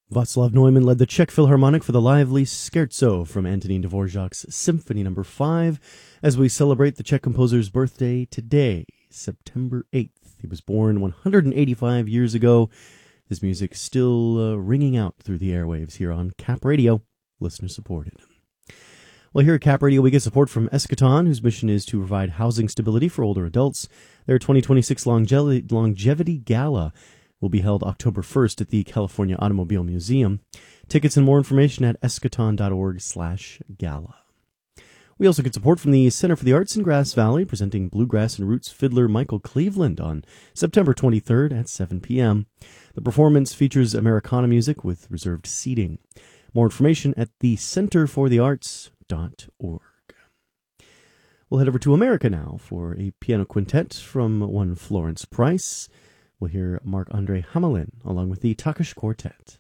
Václav Neumann led the Czech Philharmonic for the lively Scherzo from Antonin Dvorak's Symphony No. 5 as we celebrate the Czech composer's birthday today, September 8th. He was born 185 years ago. His music still ringing out through the airwaves here on Cap Radio, listener-supported. Well, here at Cap Radio, we get support from Eschaton, whose mission is to provide housing stability for older adults. Their 2026 Longevity Gala will be held October 1st at the California Automobile Museum. Tickets and more information at eschaton.org/gala. We also get support from the Center for the Arts in Grass Valley, presenting bluegrass and roots fiddler Michael Cleveland on September 23rd at 7 p.m. The performance features Americana music with reserved seating. More information at thecenterforthearts.org. We'll head over to America now for a piano quintet from one Florence Price. We'll hear Marc-André Hamelin along with the Takesh Quartet.